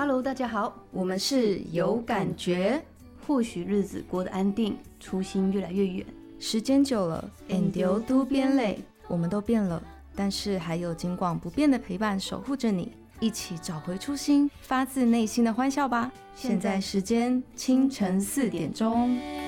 Hello， 大家好， 我们是有感觉。 或许日子过得安定，初心越来越远， 时间久了，眼丢都变累，我们都变了，但是还有金广不变的陪伴守护着你，一起找回初心，发自内心的欢笑吧。现在时间清晨4点钟。